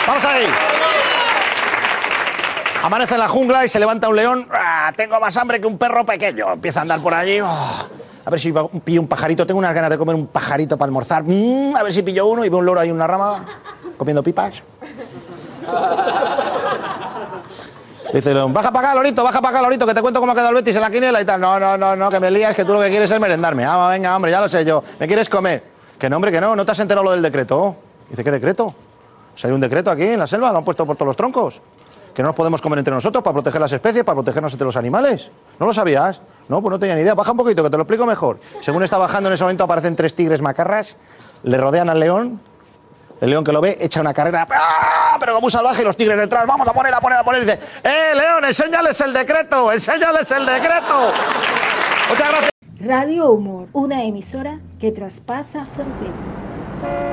Vamos ahí. Amanece en la jungla y se levanta un león. ¡Ah! Tengo más hambre que un perro pequeño. Empieza a andar por allí. ¡Oh! A ver si pillo un pajarito. Tengo unas ganas de comer un pajarito para almorzar. A ver si pillo uno y veo un loro ahí en una rama comiendo pipas. Dice el león, baja para acá, lorito, que te cuento cómo ha quedado el Betis en la quiniela y tal. No, que me lías, que tú lo que quieres es merendarme. Ah, venga, hombre, ya lo sé yo. ¿Me quieres comer? Que no, hombre, que no te has enterado lo del decreto. Dice, ¿qué decreto? Si hay un decreto aquí en la selva, lo han puesto por todos los troncos. Que no nos podemos comer entre nosotros para proteger las especies, para protegernos entre los animales. ¿No lo sabías? No, pues no tenía ni idea. Baja un poquito, que te lo explico mejor. Según está bajando en ese momento aparecen 3 tigres macarras, le rodean al león. El león que lo ve echa una carrera, ¡ah! Pero como un salvaje y los tigres detrás, vamos a poner, y dice, león, enséñales el decreto, Muchas gracias. Radio Humor, una emisora que traspasa fronteras.